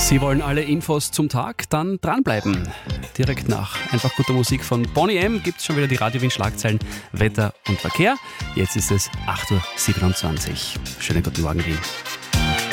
Sie wollen alle Infos zum Tag? Dann dranbleiben. Direkt nach einfach guter Musik von Boney M. gibt es schon wieder die Radio Wien Schlagzeilen Wetter und Verkehr. Jetzt ist es 8.27 Uhr. Schönen guten Morgen, Wien.